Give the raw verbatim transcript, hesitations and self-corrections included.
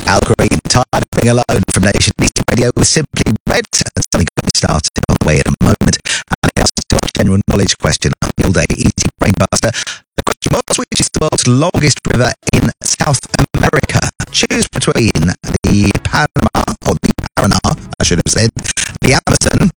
Al Green, Tired of Being Alone from Nation East Radio with Simply Red, and something got me started on the way in a moment. And I asked a general knowledge question on the all-day Easy Brainbuster. The question was, which is the world's longest river in South America? Choose between the Panama, or the Paraná, I should have said, the Amazon,